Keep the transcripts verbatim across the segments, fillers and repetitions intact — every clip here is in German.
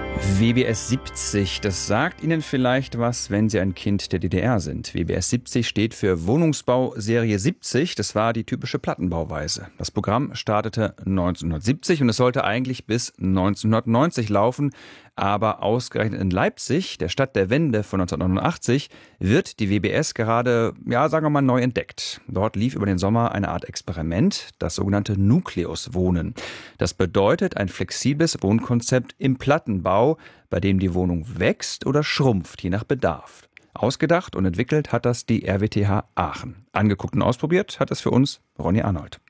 W B S siebzig, das sagt Ihnen vielleicht was, wenn Sie ein Kind der D D R sind. W B S siebzig steht für Wohnungsbau Serie siebzig. Das war die typische Plattenbauweise. Das Programm startete neunzehnhundertsiebzig und es sollte eigentlich bis neunzehnhundertneunzig laufen. Aber ausgerechnet in Leipzig, der Stadt der Wende von neunzehnhundertneunundachtzig, wird die W B S gerade, ja, sagen wir mal, neu entdeckt. Dort lief über den Sommer eine Art Experiment, das sogenannte Nukleuswohnen. Das bedeutet ein flexibles Wohnkonzept im Plattenbau, bei dem die Wohnung wächst oder schrumpft, je nach Bedarf. Ausgedacht und entwickelt hat das die R W T H Aachen. Angeguckt und ausprobiert hat es für uns Ronny Arnold.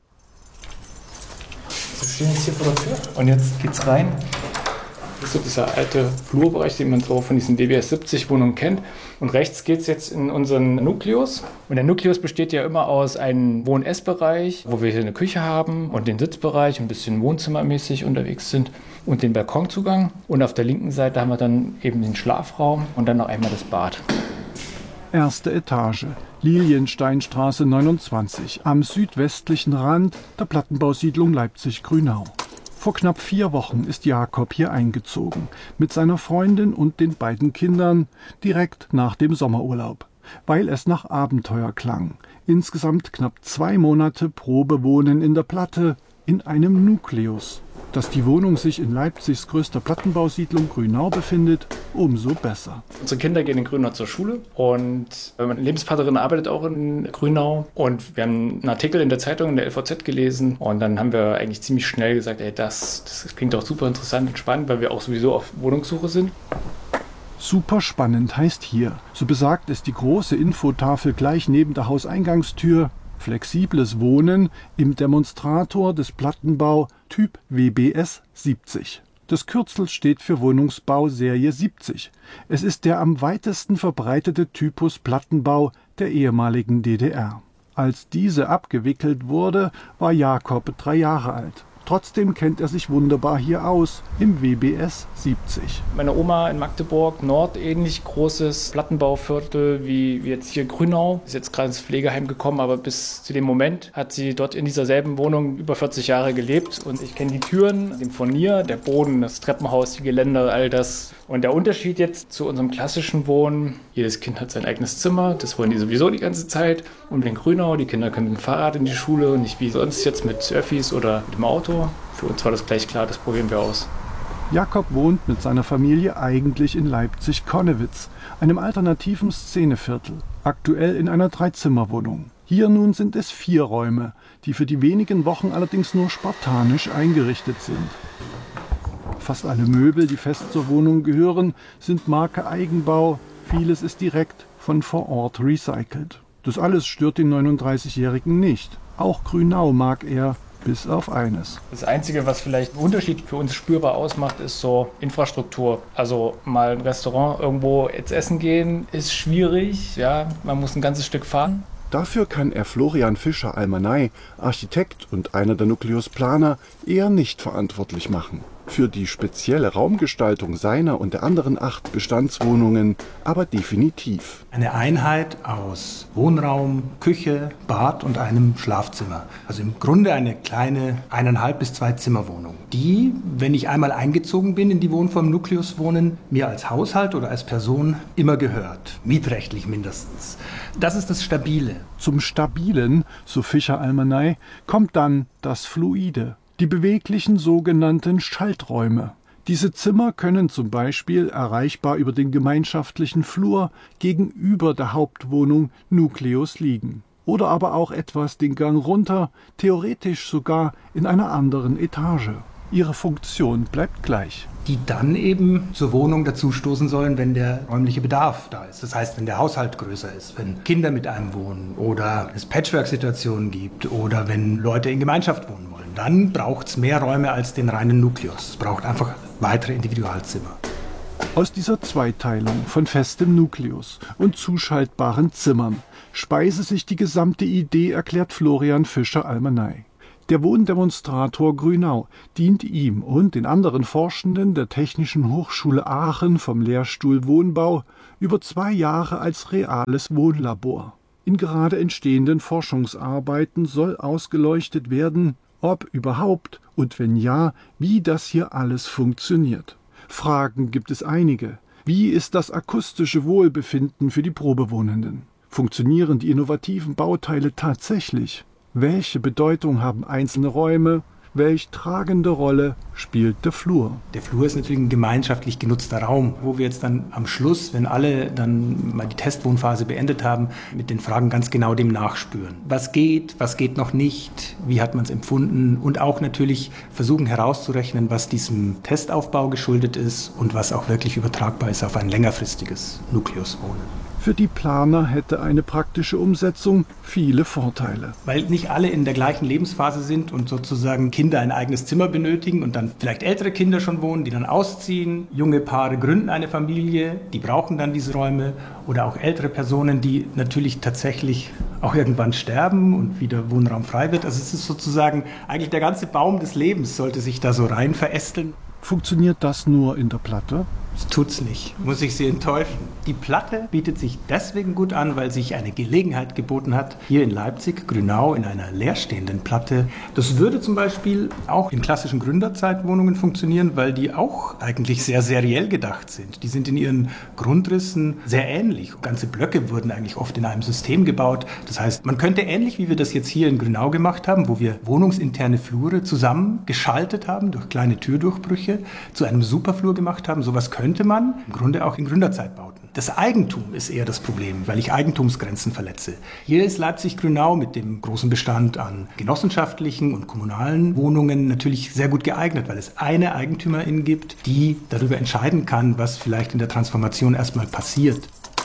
Wir stehen jetzt hier vor der Tür und jetzt geht's rein. Das ist so dieser alte Flurbereich, den man so von diesen W B S siebzig Wohnungen kennt. Und rechts geht es jetzt in unseren Nukleus. Und der Nukleus besteht ja immer aus einem Wohn-Ess-Bereich, wo wir hier eine Küche haben und den Sitzbereich, ein bisschen wohnzimmermäßig unterwegs sind und den Balkonzugang. Und auf der linken Seite haben wir dann eben den Schlafraum und dann noch einmal das Bad. Erste Etage, Liliensteinstraße neunundzwanzig, am südwestlichen Rand der Plattenbausiedlung Leipzig-Grünau. Vor knapp vier Wochen ist Jakob hier eingezogen, mit seiner Freundin und den beiden Kindern, direkt nach dem Sommerurlaub, weil es nach Abenteuer klang. Insgesamt knapp zwei Monate Probewohnen in der Platte, in einem Nukleus. Dass die Wohnung sich in Leipzigs größter Plattenbausiedlung Grünau befindet, umso besser. Unsere Kinder gehen in Grünau zur Schule und meine Lebenspartnerin arbeitet auch in Grünau. Und wir haben einen Artikel in der Zeitung, in der L V Z gelesen. Und dann haben wir eigentlich ziemlich schnell gesagt, ey, das, das klingt doch super interessant und spannend, weil wir auch sowieso auf Wohnungssuche sind. Super spannend heißt hier, so besagt es die große Infotafel gleich neben der Hauseingangstür, flexibles Wohnen im Demonstrator des Plattenbau Typ W B S siebzig. Das Kürzel steht für Wohnungsbau Serie siebzig. Es ist der am weitesten verbreitete Typus Plattenbau der ehemaligen D D R. Als diese abgewickelt wurde, war Jakob drei Jahre alt. Trotzdem kennt er sich wunderbar hier aus, im W B S siebzig. Meine Oma in Magdeburg, Nord, ähnlich großes Plattenbauviertel wie, wie jetzt hier Grünau. Ist jetzt gerade ins Pflegeheim gekommen, aber bis zu dem Moment hat sie dort in dieser selben Wohnung über vierzig Jahre gelebt. Und ich kenne die Türen, den Furnier, der Boden, das Treppenhaus, die Geländer, all das. Und der Unterschied jetzt zu unserem klassischen Wohnen, jedes Kind hat sein eigenes Zimmer, das wollen die sowieso die ganze Zeit. Und in Grünau, die Kinder können mit dem Fahrrad in die Schule und nicht wie sonst jetzt mit Öffis oder mit dem Auto. Für uns war das gleich klar, das probieren wir aus. Jakob wohnt mit seiner Familie eigentlich in Leipzig-Konnewitz, einem alternativen Szeneviertel, aktuell in einer Dreizimmerwohnung. Hier nun sind es vier Räume, die für die wenigen Wochen allerdings nur spartanisch eingerichtet sind. Fast alle Möbel, die fest zur Wohnung gehören, sind Marke Eigenbau. Vieles ist direkt von vor Ort recycelt. Das alles stört den neununddreißigjährigen nicht. Auch Grünau mag er, bis auf eines. Das Einzige, was vielleicht einen Unterschied für uns spürbar ausmacht, ist so Infrastruktur. Also mal ein Restaurant irgendwo jetzt essen gehen, ist schwierig. Ja, man muss ein ganzes Stück fahren. Dafür kann er Florian Fischer-Almanay, Architekt und einer der Nukleus-Planer, eher nicht verantwortlich machen. Für die spezielle Raumgestaltung seiner und der anderen acht Bestandswohnungen aber definitiv. Eine Einheit aus Wohnraum, Küche, Bad und einem Schlafzimmer. Also im Grunde eine kleine eineinhalb bis zwei Zimmerwohnung, die, wenn ich einmal eingezogen bin in die Wohnform Nukleus Wohnen, mir als Haushalt oder als Person immer gehört. Mietrechtlich mindestens. Das ist das Stabile. Zum Stabilen, so Fischer-Almanay, kommt dann das Fluide. Die beweglichen sogenannten Schalträume. Diese Zimmer können zum Beispiel erreichbar über den gemeinschaftlichen Flur gegenüber der Hauptwohnung Nukleus liegen. Oder aber auch etwas den Gang runter, theoretisch sogar in einer anderen Etage. Ihre Funktion bleibt gleich. Die dann eben zur Wohnung dazustoßen sollen, wenn der räumliche Bedarf da ist. Das heißt, wenn der Haushalt größer ist, wenn Kinder mit einem wohnen oder es Patchwork-Situationen gibt oder wenn Leute in Gemeinschaft wohnen wollen. Dann braucht es mehr Räume als den reinen Nukleus. Es braucht einfach weitere Individualzimmer. Aus dieser Zweiteilung von festem Nukleus und zuschaltbaren Zimmern speise sich die gesamte Idee, erklärt Florian Fischer-Almanay. Der Wohndemonstrator Grünau dient ihm und den anderen Forschenden der Technischen Hochschule Aachen vom Lehrstuhl Wohnbau über zwei Jahre als reales Wohnlabor. In gerade entstehenden Forschungsarbeiten soll ausgeleuchtet werden, ob überhaupt und wenn ja, wie das hier alles funktioniert. Fragen gibt es einige. Wie ist das akustische Wohlbefinden für die Probewohnenden? Funktionieren die innovativen Bauteile tatsächlich? Welche Bedeutung haben einzelne Räume? Welch tragende Rolle spielt der Flur? Der Flur ist natürlich ein gemeinschaftlich genutzter Raum, wo wir jetzt dann am Schluss, wenn alle dann mal die Testwohnphase beendet haben, mit den Fragen ganz genau dem nachspüren. Was geht, was geht noch nicht, wie hat man es empfunden und auch natürlich versuchen herauszurechnen, was diesem Testaufbau geschuldet ist und was auch wirklich übertragbar ist auf ein längerfristiges Nukleuswohnen. Für die Planer hätte eine praktische Umsetzung viele Vorteile. Weil nicht alle in der gleichen Lebensphase sind und sozusagen Kinder ein eigenes Zimmer benötigen und dann vielleicht ältere Kinder schon wohnen, die dann ausziehen. Junge Paare gründen eine Familie, die brauchen dann diese Räume. Oder auch ältere Personen, die natürlich tatsächlich auch irgendwann sterben und wieder Wohnraum frei wird. Also es ist sozusagen eigentlich der ganze Baum des Lebens sollte sich da so rein verästeln. Funktioniert das nur in der Platte? Das tut's nicht, muss ich Sie enttäuschen. Die Platte bietet sich deswegen gut an, weil sich eine Gelegenheit geboten hat, hier in Leipzig, Grünau, in einer leerstehenden Platte. Das würde zum Beispiel auch in klassischen Gründerzeitwohnungen funktionieren, weil die auch eigentlich sehr seriell gedacht sind. Die sind in ihren Grundrissen sehr ähnlich. Ganze Blöcke wurden eigentlich oft in einem System gebaut. Das heißt, man könnte ähnlich, wie wir das jetzt hier in Grünau gemacht haben, wo wir wohnungsinterne Flure zusammengeschaltet haben durch kleine Türdurchbrüche, zu einem Superflur gemacht haben, sowas könnte könnte man im Grunde auch in Gründerzeitbauten. Das Eigentum ist eher das Problem, weil ich Eigentumsgrenzen verletze. Hier ist Leipzig-Grünau mit dem großen Bestand an genossenschaftlichen und kommunalen Wohnungen natürlich sehr gut geeignet, weil es eine Eigentümerin gibt, die darüber entscheiden kann, was vielleicht in der Transformation erstmal passiert.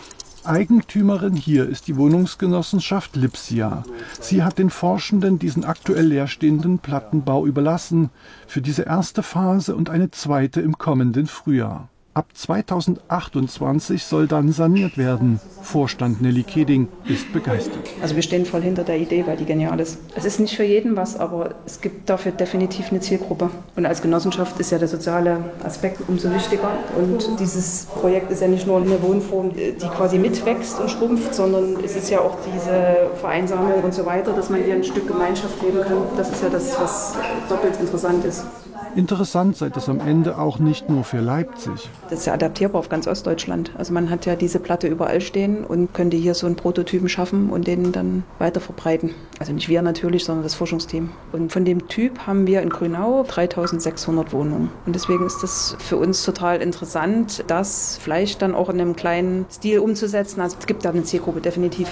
Eigentümerin hier ist die Wohnungsgenossenschaft Lipsia. Sie hat den Forschenden diesen aktuell leerstehenden Plattenbau überlassen für diese erste Phase und eine zweite im kommenden Frühjahr. Ab zweitausendachtundzwanzig soll dann saniert werden. Vorstand Nelly Keding ist begeistert. Also wir stehen voll hinter der Idee, weil die genial ist. Es ist nicht für jeden was, aber es gibt dafür definitiv eine Zielgruppe. Und als Genossenschaft ist ja der soziale Aspekt umso wichtiger. Und dieses Projekt ist ja nicht nur eine Wohnform, die quasi mitwächst und schrumpft, sondern es ist ja auch diese Vereinsamung und so weiter, dass man hier ein Stück Gemeinschaft leben kann. Das ist ja das, was doppelt interessant ist. Interessant sei das am Ende auch nicht nur für Leipzig. Das ist ja adaptierbar auf ganz Ostdeutschland. Also man hat ja diese Platte überall stehen und könnte hier so einen Prototypen schaffen und den dann weiter verbreiten. Also nicht wir natürlich, sondern das Forschungsteam. Und von dem Typ haben wir in Grünau dreitausendsechshundert Wohnungen. Und deswegen ist das für uns total interessant, das vielleicht dann auch in einem kleinen Stil umzusetzen. Also es gibt da eine Zielgruppe, definitiv.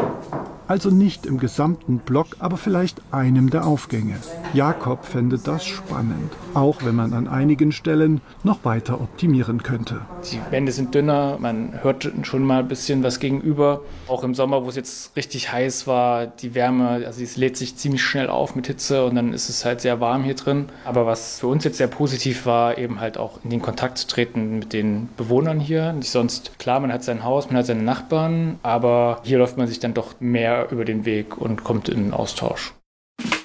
Also nicht im gesamten Block, aber vielleicht einem der Aufgänge. Jakob fände das spannend, auch wenn man an einigen Stellen noch weiter optimieren könnte. Die Wände sind dünner, man hört schon mal ein bisschen was gegenüber. Auch im Sommer, wo es jetzt richtig heiß war, die Wärme, also es lädt sich ziemlich schnell auf mit Hitze und dann ist es halt sehr warm hier drin. Aber was für uns jetzt sehr positiv war, eben halt auch in den Kontakt zu treten mit den Bewohnern hier. Nicht sonst, klar, man hat sein Haus, man hat seine Nachbarn, aber hier läuft man sich dann doch mehr über den Weg und kommt in den Austausch.